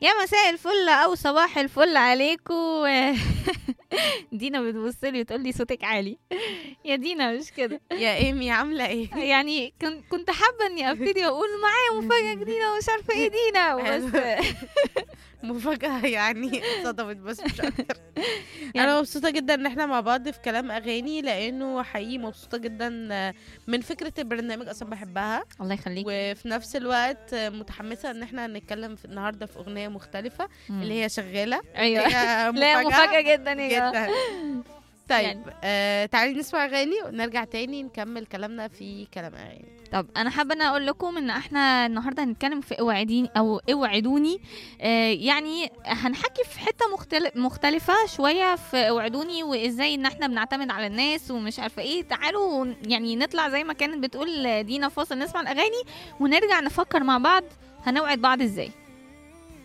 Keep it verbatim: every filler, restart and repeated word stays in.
يا مساء الفل او صباح الفل عليكم. دينا بتبص لي وتقول لي صوتك عالي. يا دينا مش كده يا ايمي عامله ايه؟ يعني كنت كنت حابه اني ابتدي واقول معايا مفاجاه جديده ومش عارفه ايه دينا بس. مفاجاه يعني صدمت بس مش اكتر. يعني انا مبسوطه جدا ان احنا مع بعض في كلام اغاني، لانه حقيقي مبسوطه جدا من فكره البرنامج، اصلا بحبها. الله يخليك. وفي نفس الوقت متحمسه ان احنا هنتكلم في النهارده في اغنيه مختلفه مم. اللي هي شغاله. ايوه هي لا مفاجاه جدا يا جماعة. جدا. طيب يعني. آه تعالي نسمع اغاني ونرجع تاني نكمل كلامنا في كلام اغاني. طب انا حابه ان اقول لكم ان احنا النهارده هنتكلم في اوعديني او اوعدوني. آه يعني هنحكي في حته مختلف مختلفه شويه في اوعدوني، وازاي ان احنا بنعتمد على الناس ومش عارفه ايه. تعالوا يعني نطلع زي ما كانت بتقول دينا فاصل، نسمع الاغاني ونرجع نفكر مع بعض هنوعد بعض ازاي.